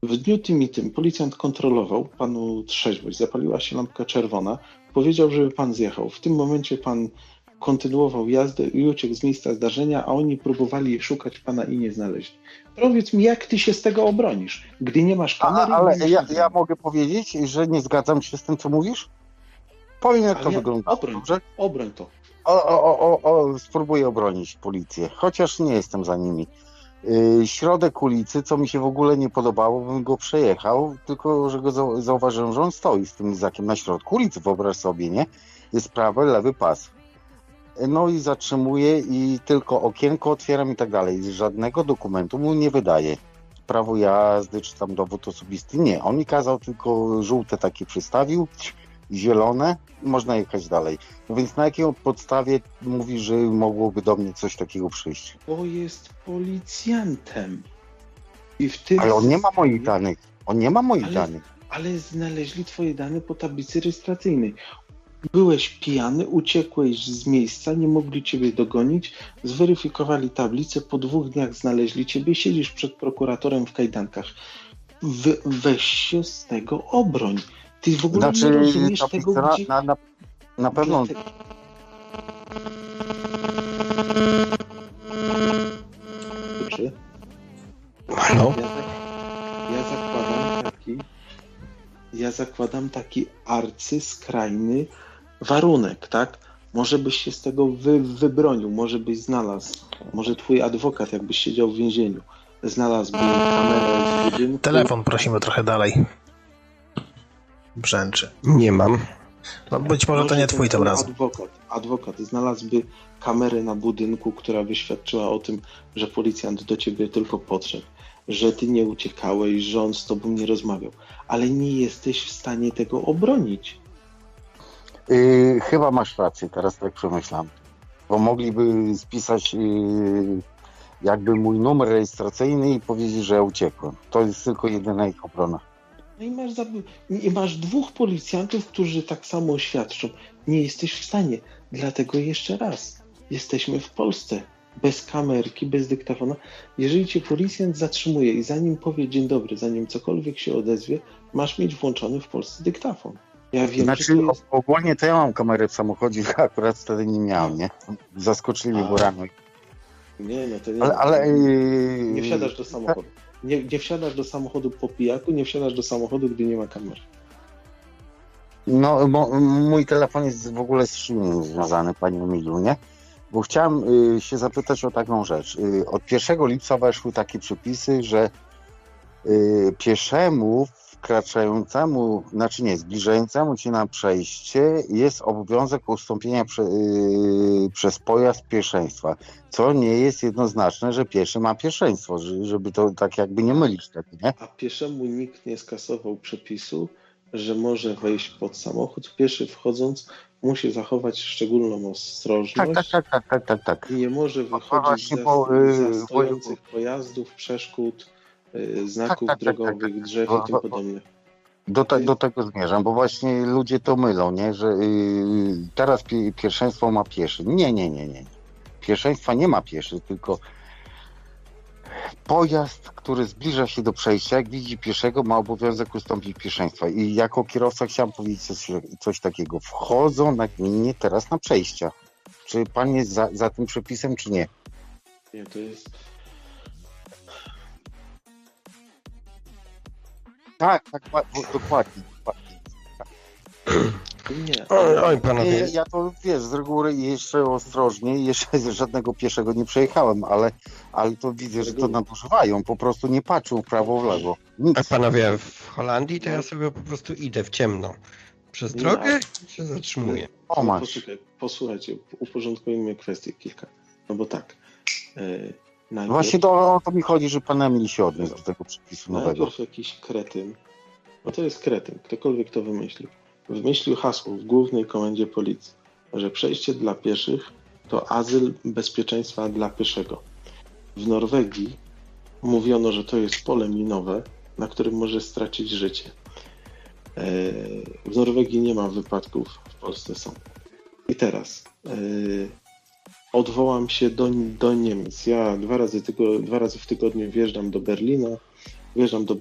W dniu tym i tym policjant kontrolował panu trzeźwość, zapaliła się lampka czerwona, powiedział, żeby pan zjechał. W tym momencie pan kontynuował jazdę i uciekł z miejsca zdarzenia, a oni próbowali szukać pana i nie znaleźli. Powiedz mi, jak ty się z tego obronisz, gdy nie masz kamery? Ale ja mogę powiedzieć, że nie zgadzam się z tym, co mówisz? Powiem, jak to wygląda. Obroń to. Spróbuję obronić policję, chociaż nie jestem za nimi. Środek ulicy, co mi się w ogóle nie podobało, bym go przejechał, tylko że go zauważyłem, że on stoi z tym lizakiem na środku ulicy, wyobraź sobie, nie? Jest prawy, lewy pas. No i zatrzymuję i tylko okienko otwieram i tak dalej. Żadnego dokumentu mu nie wydaje. Prawo jazdy, czy tam dowód osobisty. Nie, on mi kazał tylko żółte takie przystawił, zielone i można jechać dalej. No więc na jakiej podstawie mówi, że mogłoby do mnie coś takiego przyjść? Bo jest policjantem. I w tym Ale on nie ma moich danych. On nie ma moich danych. Ale znaleźli twoje dane po tablicy rejestracyjnej. Byłeś pijany, uciekłeś z miejsca, nie mogli ciebie dogonić, zweryfikowali tablicę, po 2 dniach znaleźli ciebie, siedzisz przed prokuratorem w kajdankach. Weź się z tego obroń. Ty w ogóle nie rozumiesz tego, gdzie... Na pewno... No. Ja zakładam taki arcyskrajny warunek, tak? Może byś się z tego wybronił, może byś znalazł, może twój adwokat, jakbyś siedział w więzieniu, znalazłby kamerę z budynku. Telefon prosimy trochę dalej. Brzęczy. Nie mam. No być może to nie twój tym razem. Adwokat znalazłby kamerę na budynku, która by świadczyła o tym, że policjant do ciebie tylko podszedł, że ty nie uciekałeś, że on z tobą nie rozmawiał, ale nie jesteś w stanie tego obronić. Chyba masz rację, teraz tak przemyślam. Bo mogliby spisać jakby mój numer rejestracyjny i powiedzieć, że ja uciekłem. To jest tylko jedyna ich obrona. No i masz 2 policjantów, którzy tak samo oświadczą. Nie jesteś w stanie. Dlatego jeszcze raz. Jesteśmy w Polsce. Bez kamerki, bez dyktafona. Jeżeli cię policjant zatrzymuje i zanim powie dzień dobry, zanim cokolwiek się odezwie, masz mieć włączony w Polsce dyktafon. Ja wiem, znaczy, ogólnie to ja mam kamerę w samochodzie, akurat wtedy nie miałem, nie? Zaskoczyli mnie rano. Nie, no to nie. Nie wsiadasz do samochodu. Nie wsiadasz do samochodu po pijaku, nie wsiadasz do samochodu, gdy nie ma kamer. No, mój telefon jest w ogóle z czym związany, panie Emilu, nie? Bo chciałem się zapytać o taką rzecz. Od 1 lipca weszły takie przepisy, że pieszemu wkraczającemu, zbliżającemu się na przejście jest obowiązek ustąpienia przez pojazd pierwszeństwa, co nie jest jednoznaczne, że pieszy ma pierwszeństwo, żeby to tak jakby nie mylić tego, nie? A pieszemu nikt nie skasował przepisu, że może wejść pod samochód. Pieszy wchodząc musi zachować szczególną ostrożność. Tak. I nie może wychodzić za stojących pojazdów, przeszkód, znaków drogowych, drzew i tym podobne. Do tego zmierzam, bo właśnie ludzie to mylą, nie? Że teraz pierwszeństwo ma pieszy. Nie. Pierwszeństwa nie ma pieszy, tylko pojazd, który zbliża się do przejścia, jak widzi pieszego, ma obowiązek ustąpić pierwszeństwa. I jako kierowca chciałem powiedzieć coś takiego. Wchodzą nagminnie teraz na przejścia. Czy pan jest za tym przepisem, czy nie? Nie, to jest... Tak, dokładnie. Nie. Oj, panowie. Ja to z reguły jeszcze ostrożnie, jeszcze żadnego pieszego nie przejechałem, ale to widzę, że to nadużywają, po prostu nie patrzą w prawo, w lewo. Nic. A panowie, w Holandii to ja sobie po prostu idę w ciemno przez drogę i się zatrzymuję. Posłuchajcie, uporządkujmy kwestię kilka. No bo tak. Najpierw, właśnie o to mi chodzi, że pan Emil się odniósł do tego przepisu nowego. Najpierw jakiś kretyn, bo to jest kretyn, ktokolwiek to wymyślił hasło w głównej komendzie policji, że przejście dla pieszych to azyl bezpieczeństwa dla pieszego. W Norwegii mówiono, że to jest pole minowe, na którym może stracić życie. W Norwegii nie ma wypadków, w Polsce są. I teraz odwołam się do Niemiec. Ja dwa razy w tygodniu wjeżdżam do Berlina,